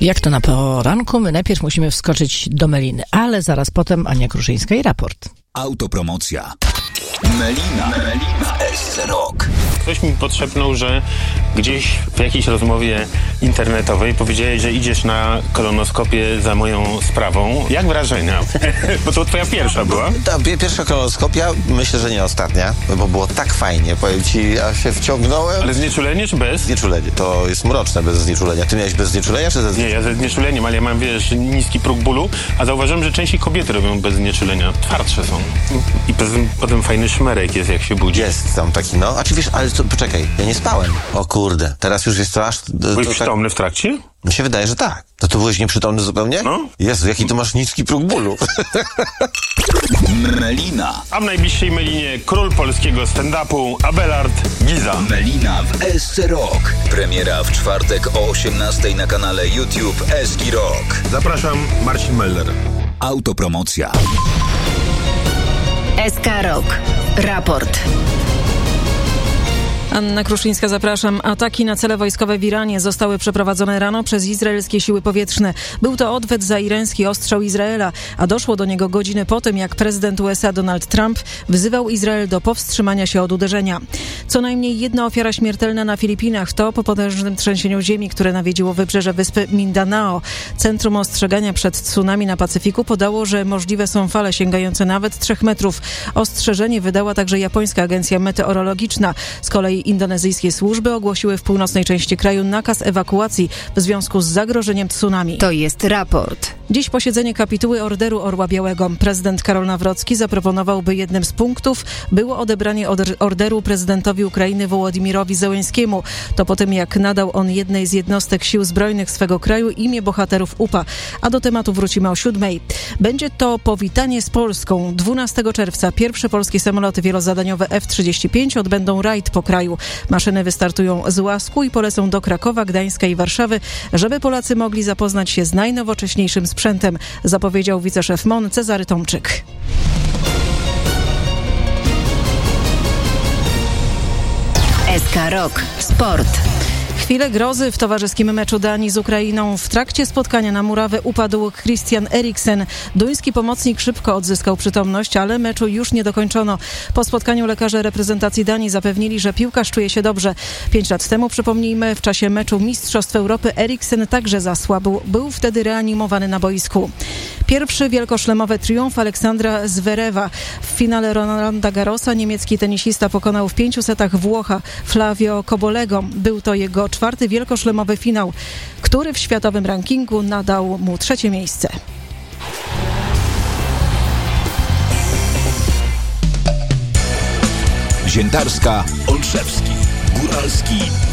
Jak to na poranku? My najpierw musimy wskoczyć do Meliny, ale zaraz potem Ania Kruszyńska i raport. Autopromocja. Melina w SC Rock. Ktoś mi podszepnął, że gdzieś w jakiejś rozmowie internetowej powiedziałeś, że idziesz na kolonoskopię za moją sprawą. Jak wrażenia? Bo to twoja pierwsza była? Ta pierwsza kolonoskopia, myślę, że nie ostatnia, bo było tak fajnie. Powiem ci, ja się wciągnąłem. Ale znieczulenie czy bez? Znieczulenie. To jest mroczne bez znieczulenia. Ty miałeś bez znieczulenia czy ze Nie, ja ze znieczuleniem, ale ja mam, niski próg bólu, a zauważyłem, że częściej kobiety robią bez znieczulenia. Twardsze są. I potem fajny szmerek jest, jak się budzi. Jest tam taki, no. A czy wiesz, ale poczekaj, ja nie spałem. O kurde, teraz już jest to aż... Byłeś przytomny w trakcie? Mi się wydaje, że tak. To byłeś nieprzytomny zupełnie? No. Jezu, jaki ty masz niski próg bólu. Melina. A w najbliższej Melinie król polskiego stand-upu Abelard Giza. Melina w SC Rock. Premiera w czwartek o 18:00 na kanale YouTube SC Rock. Zapraszam, Marcin Meller. Autopromocja. SK Rock. Raport. Anna Kruszyńska, zapraszam. Ataki na cele wojskowe w Iranie zostały przeprowadzone rano przez izraelskie siły powietrzne. Był to odwet za irański ostrzał Izraela, a doszło do niego godziny po tym, jak prezydent USA Donald Trump wzywał Izrael do powstrzymania się od uderzenia. Co najmniej jedna ofiara śmiertelna na Filipinach to po potężnym trzęsieniu ziemi, które nawiedziło wybrzeże wyspy Mindanao. Centrum Ostrzegania przed Tsunami na Pacyfiku podało, że możliwe są fale sięgające nawet 3 metrów. Ostrzeżenie wydała także japońska agencja meteorologiczna. Z kolei indonezyjskie służby ogłosiły w północnej części kraju nakaz ewakuacji w związku z zagrożeniem tsunami. To jest raport. Dziś posiedzenie kapituły Orderu Orła Białego. Prezydent Karol Nawrocki zaproponował, by jednym z punktów było odebranie orderu prezydentowi Ukrainy Wołodimirowi Zełenskiemu. To po tym, jak nadał on jednej z jednostek sił zbrojnych swego kraju imię bohaterów UPA. A do tematu wrócimy o 7:00. Będzie to powitanie z Polską. 12 czerwca pierwsze polskie samoloty wielozadaniowe F-35 odbędą rajd po kraju. Maszyny wystartują z Łasku i polecą do Krakowa, Gdańska i Warszawy, żeby Polacy mogli zapoznać się z najnowocześniejszym sprzętem, zapowiedział wiceszef MON Cezary Tomczyk. SK Rock. Sport. Chwilę grozy w towarzyskim meczu Danii z Ukrainą. W trakcie spotkania na murawę upadł Christian Eriksen. Duński pomocnik szybko odzyskał przytomność, ale meczu już nie dokończono. Po spotkaniu lekarze reprezentacji Danii zapewnili, że piłkarz czuje się dobrze. 5 lat temu, przypomnijmy, w czasie meczu Mistrzostw Europy Eriksen także zasłabł. Był wtedy reanimowany na boisku. Pierwszy wielkoszlemowy triumf Aleksandra Zverewa. W finale Rolanda Garrosa niemiecki tenisista pokonał w 5 setach Włocha Flavio Cobolego. Był to jego 4. wielkoszlemowy finał, który w światowym rankingu nadał mu 3. miejsce. Ziętarska, Olszewski, Góralski,